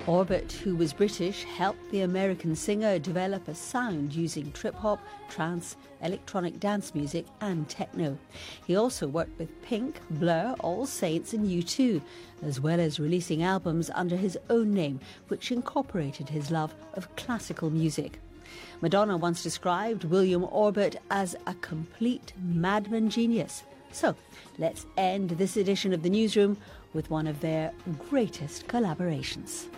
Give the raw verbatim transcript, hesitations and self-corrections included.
Orbit, who was British, helped the American singer develop a sound using trip-hop, trance, electronic dance music and techno. He also worked with Pink, Blur, All Saints and U two, as well as releasing albums under his own name, which incorporated his love of classical music. Madonna once described William Orbit as a complete madman genius. So, let's end this edition of The Newsroom with one of their greatest collaborations.